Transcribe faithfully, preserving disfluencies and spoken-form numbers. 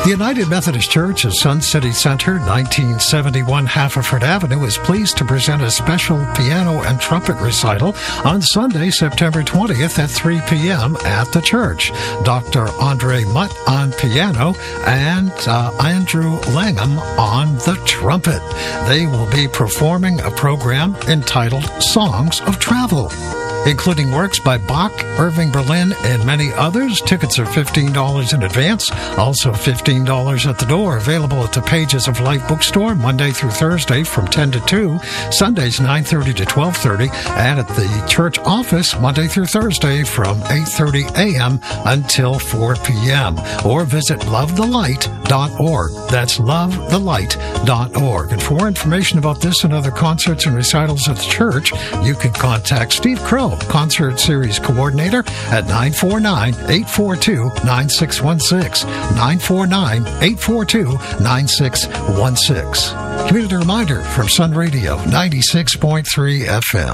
United Methodist Church of Sun City Center, nineteen seventy-one Haverford Avenue, is pleased to present a special piano and trumpet recital on Sunday, September twentieth at three p.m. at the church. Doctor Andre Mutt on piano and uh, Andrew Langham on the trumpet. They will be performing a program entitled Songs of Travel, including works by Bach, Irving Berlin, and many others. Tickets are fifteen dollars in advance, also fifteen dollars at the door. Available at the Pages of Life bookstore Monday through Thursday from ten to two, Sundays nine thirty to twelve thirty, and at the church office Monday through Thursday from eight thirty a.m. until four p.m. Or visit love the light dot org. That's love the light dot org. And for more information about this and other concerts and recitals at the church, you can contact Steve Crow, Concert Series Coordinator, at nine four nine, eight four two, nine six one six, nine four nine, eight four two, nine six one six. Community reminder from Sun Radio ninety-six point three F M.